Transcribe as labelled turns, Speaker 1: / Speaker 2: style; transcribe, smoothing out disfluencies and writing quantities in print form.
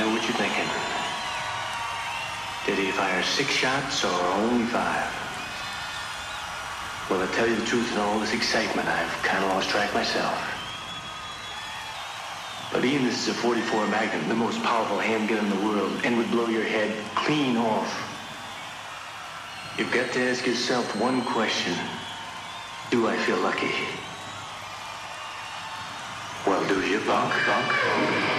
Speaker 1: me what you're thinking. Did he fire 6 shots or only 5? Well, to tell you the truth, in all this excitement, I've kind of lost track myself. But Ian, this is a .44 Magnum, the most powerful handgun in the world, and would blow your head clean off. You've got to ask yourself one question. Do I feel lucky? Well, do you, punk?